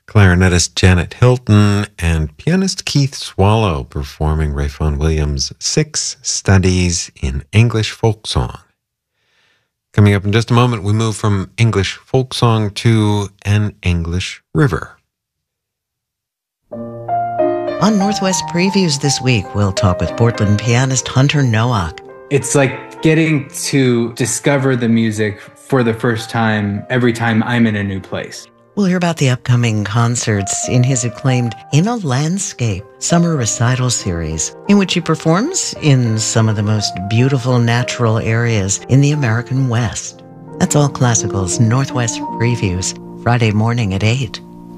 Clarinetist Janet Hilton and pianist Keith Swallow performing Ray Vaughan Williams' 6 Studies in English Folk Song. Coming up in just a moment, we move from English folk song to an English river. On Northwest Previews this week, we'll talk with Portland pianist Hunter Nowak. It's like getting to discover the music for the first time every time I'm in a new place. We'll hear about the upcoming concerts in his acclaimed In a Landscape summer recital series, in which he performs in some of the most beautiful natural areas in the American West. That's All Classical's Northwest Previews, Friday morning at 8.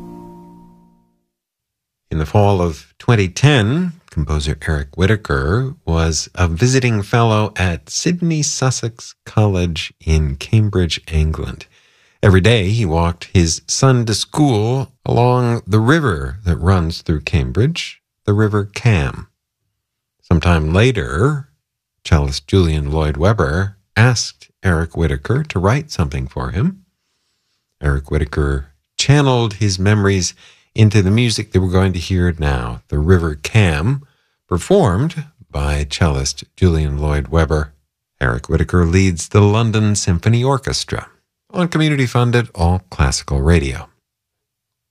In the fall of 2010, composer Eric Whitacre was a visiting fellow at Sidney Sussex College in Cambridge, England. Every day he walked his son to school along the river that runs through Cambridge, the River Cam. Sometime later, cellist Julian Lloyd Webber asked Eric Whitacre to write something for him. Eric Whitacre channeled his memories into the music that we're going to hear now, the River Cam, performed by cellist Julian Lloyd Webber. Eric Whitacre leads the London Symphony Orchestra on community-funded All Classical Radio.